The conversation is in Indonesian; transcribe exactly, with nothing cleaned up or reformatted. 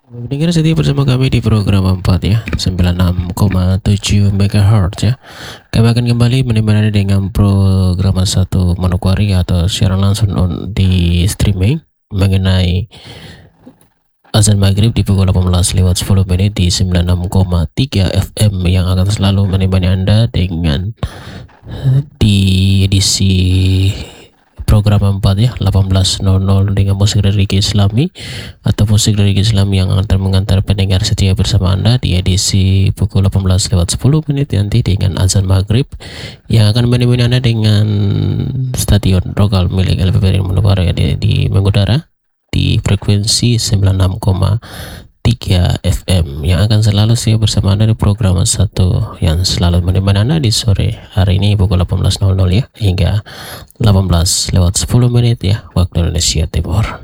Dengar setia bersama kami di program empat ya, sembilan puluh enam koma tujuh megahertz ya. Kami akan kembali menemani dengan program satu Manokwari atau siaran langsung on di streaming mengenai azan maghrib di pukul delapan belas lewat sepuluh menit di sembilan puluh enam koma tiga F M yang akan selalu menemani Anda dengan di edisi program empat ya delapan belas nol nol dengan musik religi Islami atau musik religi Islami yang akan mengantar pendengar setia bersama Anda di edisi pukul delapan belas lewat sepuluh menit nanti dengan azan maghrib yang akan menemani Anda dengan stadion lokal milik L P P R Manokwari di, di mengudara di frekuensi sembilan puluh enam koma tiga F M yang akan selalu setia bersama Anda di program satu yang selalu menemani Anda di sore hari ini pukul delapan belas nol nol ya hingga delapan belas lewat sepuluh menit ya waktu Indonesia Timur.